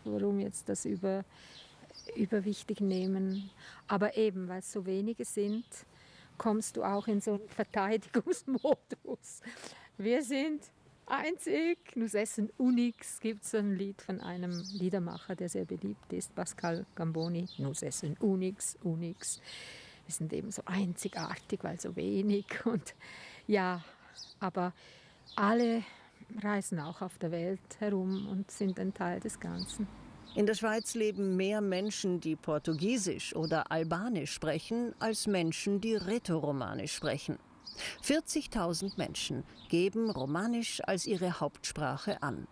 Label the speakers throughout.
Speaker 1: warum jetzt das überwichtig nehmen. Aber eben, weil es so wenige sind, kommst du auch in so einen Verteidigungsmodus. Wir sind einzig, nous essen unix, gibt es ein Lied von einem Liedermacher, der sehr beliebt ist, Pascal Gamboni, nous essen unix, unix. Wir sind eben so einzigartig, weil so wenig. Und ja, aber alle reisen auch auf der Welt herum und sind ein Teil des Ganzen.
Speaker 2: In der Schweiz leben mehr Menschen, die Portugiesisch oder Albanisch sprechen, als Menschen, die Rätoromanisch sprechen. 40.000 Menschen geben Romanisch als ihre Hauptsprache an.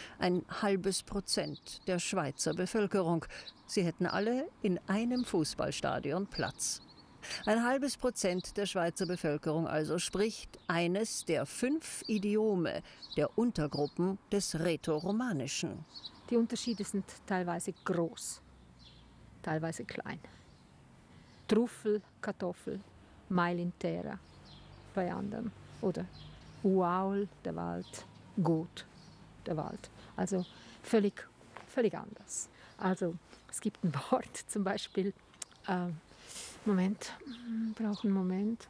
Speaker 2: 0,5% der Schweizer Bevölkerung. Sie hätten alle in einem Fußballstadion Platz. 0,5% der Schweizer Bevölkerung also spricht eines der 5 Idiome der Untergruppen des Rätoromanischen.
Speaker 1: Die Unterschiede sind teilweise groß, teilweise klein. Truffel, Kartoffel, Meil intera bei anderen. Oder Uaul, der Wald, Gut, der Wald. Also völlig anders. Also es gibt ein Wort, zum Beispiel, brauche einen Moment.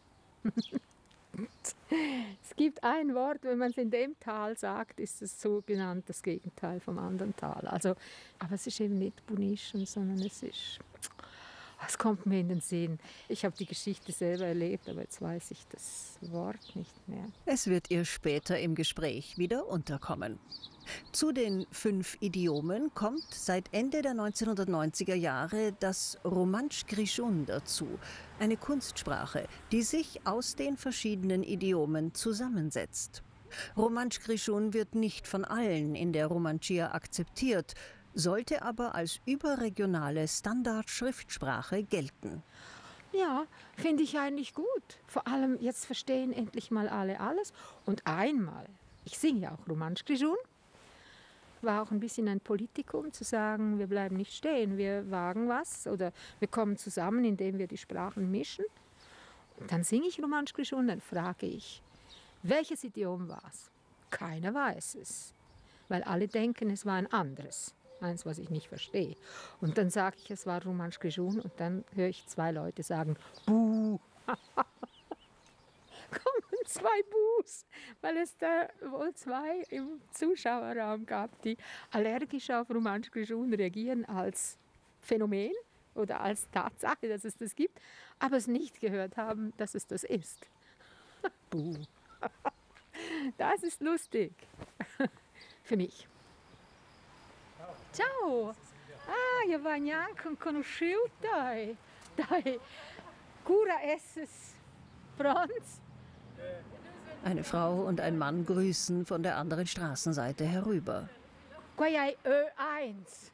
Speaker 1: Es gibt ein Wort, wenn man es in dem Tal sagt, ist es so genannt das Gegenteil vom anderen Tal. Also, aber es ist eben nicht Bunischen, sondern es kommt mir in den Sinn. Ich habe die Geschichte selber erlebt, aber jetzt weiß ich das Wort nicht mehr.
Speaker 2: Es wird ihr später im Gespräch wieder unterkommen. Zu den 5 Idiomen kommt seit Ende der 1990er Jahre das Romansch Grischun dazu, eine Kunstsprache, die sich aus den verschiedenen Idiomen zusammensetzt. Romansch Grischun wird nicht von allen in der Romanschia akzeptiert, sollte aber als überregionale Standardschriftsprache gelten.
Speaker 1: Ja, finde ich eigentlich gut. Vor allem, jetzt verstehen endlich mal alle alles. Und einmal, ich singe ja auch Romansch Grischun, war auch ein bisschen ein Politikum, zu sagen, wir bleiben nicht stehen, wir wagen was oder wir kommen zusammen, indem wir die Sprachen mischen. Und dann singe ich Romansch Grischun, dann frage ich, welches Idiom war es? Keiner weiß es, weil alle denken, es war ein anderes, eins, was ich nicht verstehe. Und dann sage ich, es war Romansch Grischun und dann höre ich 2 Leute sagen, Buh. Kommen 2 Buhs, weil es da wohl 2 im Zuschauerraum gab, die allergisch auf Romansch Grischun reagieren als Phänomen oder als Tatsache, dass es das gibt, aber es nicht gehört haben, dass es das ist. Buh. Das ist lustig. Für mich. Ciao. Io voglio anche un conosciuto. Dai. Cura esses Franz.
Speaker 2: Eine Frau und ein Mann grüßen von der anderen Straßenseite herüber.
Speaker 1: Qua hai Ö1.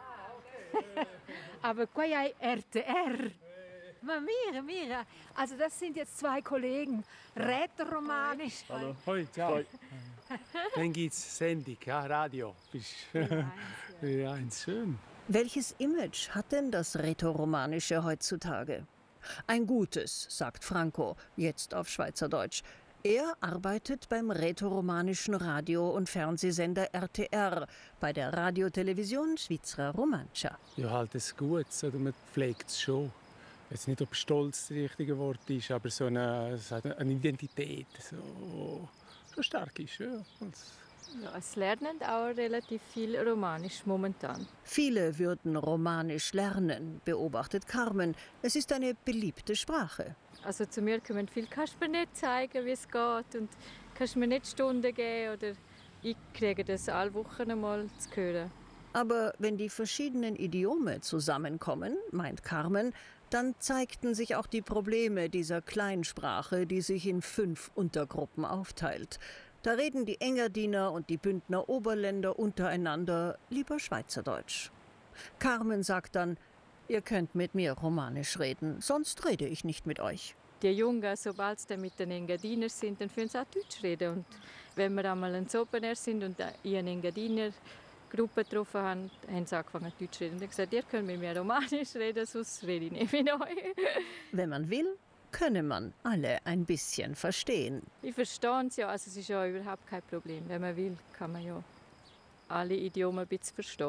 Speaker 1: Aber qua hai RTR. Ma mira. Also das sind jetzt 2 Kollegen. Rätoromanisch.
Speaker 3: Hallo. Hoi, ciao. Dann gibt's Sendung, ja, Radio. Ja, schön.
Speaker 2: Welches Image hat denn das Rätoromanische heutzutage? Ein gutes, sagt Franco, jetzt auf Schweizerdeutsch. Er arbeitet beim rätoromanischen Radio- und Fernsehsender RTR, bei der Radiotelevision Svizra Romancia.
Speaker 3: Ja, halt es gut, oder man pflegt es schon. Ich weiß nicht, ob Stolz das richtige Wort ist, aber so eine Identität, so stark ist. Ja.
Speaker 4: Ja, es lernen auch relativ viel Romanisch momentan.
Speaker 2: Viele würden Romanisch lernen, beobachtet Carmen. Es ist eine beliebte Sprache.
Speaker 4: Also zu mir kommen viele, kannst du mir nicht zeigen, wie es geht und kannst du mir nicht Stunden geben oder ich kriege das alle Wochen einmal zu hören.
Speaker 2: Aber wenn die verschiedenen Idiome zusammenkommen, meint Carmen, dann zeigten sich auch die Probleme dieser Kleinsprache, die sich in 5 Untergruppen aufteilt. Da reden die Engadiner und die Bündner Oberländer untereinander lieber Schweizerdeutsch. Carmen sagt dann, ihr könnt mit mir Romanisch reden, sonst rede ich nicht mit euch.
Speaker 4: Die Jungen, sobald sie mit den Engadiner sind, dann können sie auch Deutsch reden. Und wenn wir einmal ein Opener sind und eine Engadiner Gruppe getroffen haben, haben sie angefangen Deutsch zu reden. Und gesagt, ihr könnt mit mir Romanisch reden, sonst rede ich nicht mit euch.
Speaker 2: Wenn man will, könne man alle ein bisschen verstehen.
Speaker 4: Ich verstehe es ja, also es ist ja überhaupt kein Problem. Wenn man will, kann man ja alle Idiome ein bisschen verstehen.